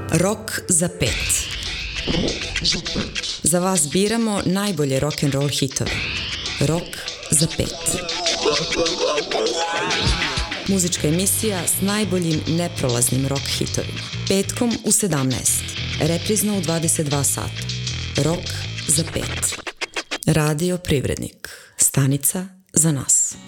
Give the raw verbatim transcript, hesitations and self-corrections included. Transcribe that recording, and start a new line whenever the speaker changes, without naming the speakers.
Rok za pet. Za vas biramo najbolje rock'n'roll hitove. Rok za pet. Muzička emisija s najboljim neprolaznim rock hitovima. Petkom u sedamnaest. Reprizno u dvadeset dva sata. Rok za pet. Radio Privrednik. Stanica za nas.